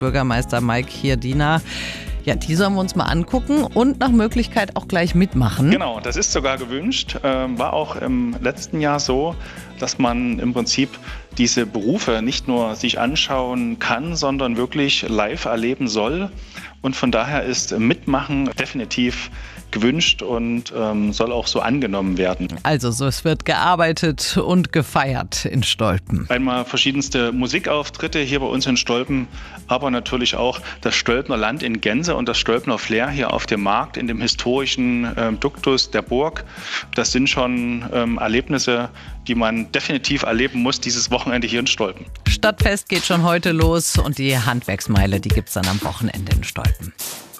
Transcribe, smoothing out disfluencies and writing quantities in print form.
Bürgermeister Mike Hirdina. Ja, die sollen wir uns mal angucken und nach Möglichkeit auch gleich mitmachen. Genau, das ist sogar gewünscht. War auch im letzten Jahr so, dass man im Prinzip diese Berufe nicht nur sich anschauen kann, sondern wirklich live erleben soll. Und von daher ist Mitmachen definitiv gewünscht und soll auch so angenommen werden. Also so, es wird gearbeitet und gefeiert in Stolpen. Einmal verschiedenste Musikauftritte hier bei uns in Stolpen, aber natürlich auch das Stolpener Land in Gänze und das Stolpener Flair hier auf dem Markt in dem historischen Duktus der Burg. Das sind schon Erlebnisse, die man definitiv erleben muss dieses Wochenende hier in Stolpen. Stadtfest geht schon heute los und die Handwerksmeile, die gibt's dann am Wochenende in Stolpen.